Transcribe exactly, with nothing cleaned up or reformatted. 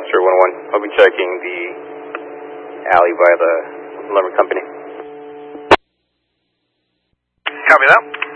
Foxtrot one one. I'll be checking the alley by the lumber company. Copy that.